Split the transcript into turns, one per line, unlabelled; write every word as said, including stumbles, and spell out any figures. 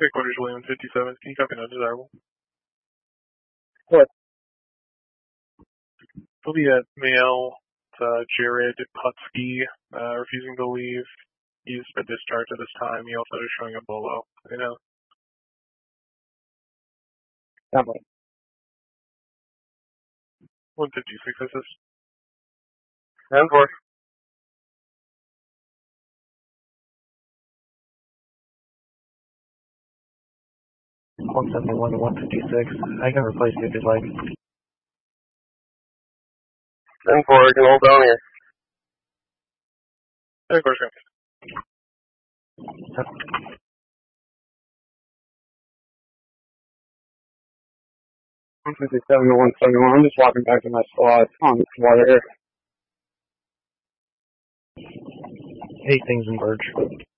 Three quarters, William fifty-seven. Can you copy undesirable?
What?
It'll be at male, uh, Jared Putsky, uh, refusing to leave. He's been discharged at this time. He also is showing a bolo. You know?
That way.
one fifty-six assist.
ten four. one seventy-one to one fifty-six. I can replace you if you'd like. ten four, you can hold down here.
And of course,
one fifty-seven to one seventy-one. I'm just walking back to my squad on the water here. Eight things in Birch.